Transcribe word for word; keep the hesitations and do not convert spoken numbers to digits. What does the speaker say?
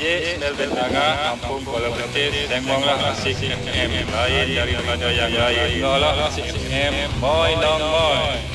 Encik Melvin Agak, Kampung Kuala Betis, sembanglah asik F M lain daripada yang lain. Tengoklah asik F M, boy dong boy.